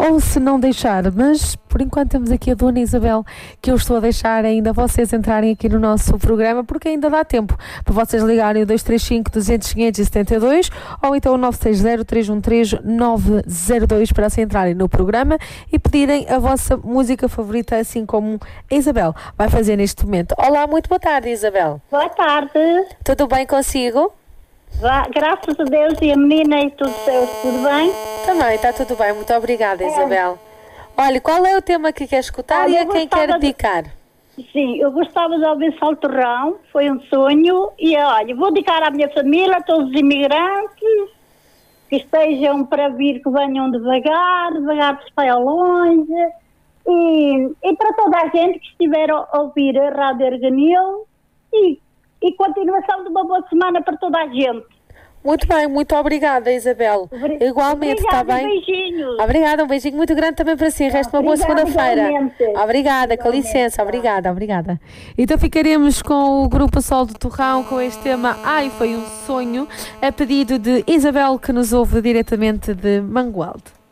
ou se não deixar, mas por enquanto temos aqui a Dona Isabel, que eu estou a deixar ainda vocês entrarem aqui no nosso programa, porque ainda dá tempo para vocês ligarem o 235 200 572 ou então o 960 313 902 para se entrarem no programa e pedirem a vossa música favorita, assim como a Isabel vai fazer neste momento. Olá, muito boa tarde, Isabel. Boa tarde. Tudo bem consigo? Graças a Deus e a menina e tudo bem? Também, está tudo bem. Muito obrigada, Isabel. Olha, qual é o tema que quer escutar e a quem quer dedicar? Sim, eu gostava de ouvir Saltorrão, foi um sonho. E olha, vou dedicar à minha família, a todos os imigrantes, que estejam para vir, que venham devagar que se vai ao longe. E para toda a gente que estiver a ouvir a Rádio Arganil e continuação de uma boa semana para toda a gente. Muito bem, muito obrigada, Isabel. Igualmente, está bem? Beijinhos. Obrigada, um beijinho muito grande também para si. Resta uma boa segunda-feira. Obrigada, com licença, obrigada. Então ficaremos com o Grupo Sol do Torrão com este tema Ai, foi um sonho, a pedido de Isabel, que nos ouve diretamente de Mangualde.